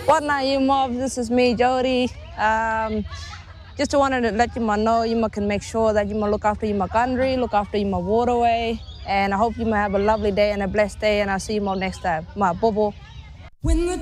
What now, you mob? This is me, Jody. Just wanted to let you know you can make sure that you look after your country, look after your waterway, and I hope you have a lovely day and a blessed day, and I'll see you next time. My bobo.